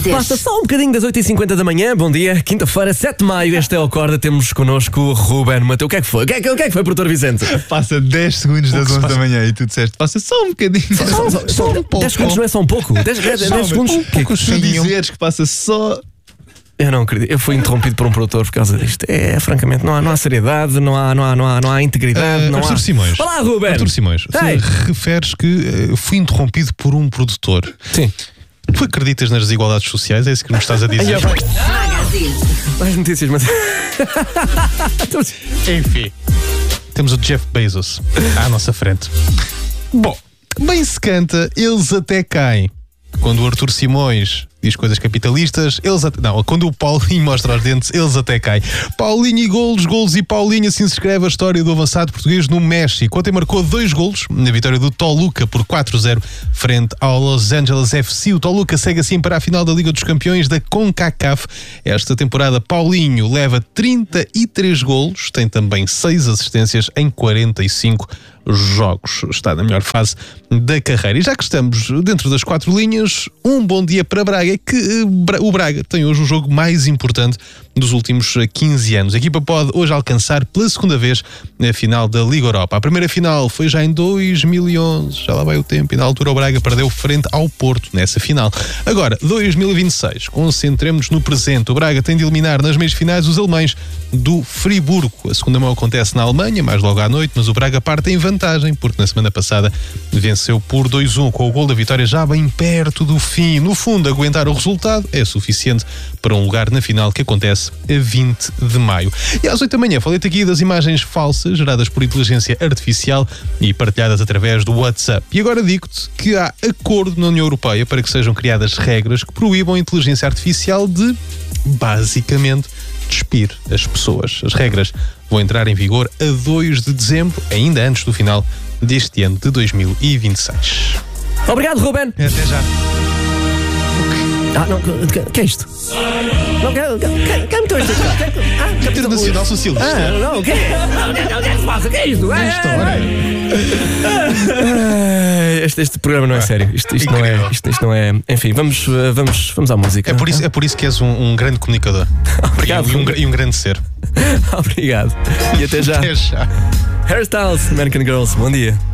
Passa só um bocadinho das 8h50 da manhã. Bom dia, quinta-feira, 7 de maio. Este é o Acorda. Temos connosco o Ruben Mateu. O que é que foi? O que é que foi, produtor Vicente? Passa 10 segundos das 11 da manhã e tu disseste, passa só um bocadinho. Só um pouco. 10 segundos não é só um pouco? 10 segundos? Um pouco. Se dizeres que passa só... Eu não acredito. Eu fui interrompido por um produtor por causa disto. Francamente, não há seriedade, não há integridade. Arthur Simões. Olá, Ruben. Arthur Simões, referes que fui interrompido por um produtor. Sim. Tu acreditas nas desigualdades sociais? É isso que me estás a dizer? Mais notícias, mas... Enfim. Temos o Jeff Bezos à nossa frente. Bom, bem se canta, eles até caem. Quando o Arthur Simões diz coisas capitalistas, quando o Paulinho mostra os dentes, eles até caem. Paulinho e golos e Paulinho, assim se escreve a história do avançado português no México. Ontem marcou 2 golos na vitória do Toluca por 4-0 frente ao Los Angeles FC. O Toluca segue assim para a final da Liga dos Campeões da CONCACAF. Esta temporada, Paulinho leva 33 golos, tem também 6 assistências em 45 jogos. Está na melhor fase da carreira. E já que estamos dentro das 4 linhas, um bom dia para Braga. É que o Braga tem hoje o jogo mais importante dos últimos 15 anos. A equipa pode hoje alcançar pela segunda vez a final da Liga Europa. A primeira final foi já em 2011, já lá vai o tempo, e na altura o Braga perdeu frente ao Porto nessa final. Agora, 2026, concentremos-nos no presente. O Braga tem de eliminar nas meias finais os alemães do Friburgo. A segunda mão acontece na Alemanha, mais logo à noite, mas o Braga parte em vantagem, porque na semana passada venceu por 2-1, com o gol da vitória já bem perto do fim. No fundo, aguentar o resultado é suficiente para um lugar na final que acontece a 20 de maio. E às 8 da manhã falei-te aqui das imagens falsas geradas por inteligência artificial e partilhadas através do WhatsApp. E agora digo-te que há acordo na União Europeia para que sejam criadas regras que proíbam a inteligência artificial de, basicamente, despir as pessoas. As regras vão entrar em vigor a 2 de dezembro, ainda antes do final deste ano de 2026. Obrigado, Ruben. Até já. O que é isto? Não, quem meteu isto? Partido Nacional Socialista. O que é que se passa? O que é isto? Este programa não é sério. Isto não é. Enfim, vamos à música. É por isso que és um grande comunicador. Obrigado. E um grande ser. Obrigado. E até já. Até já. Hairstyles, American Girls. Bom dia.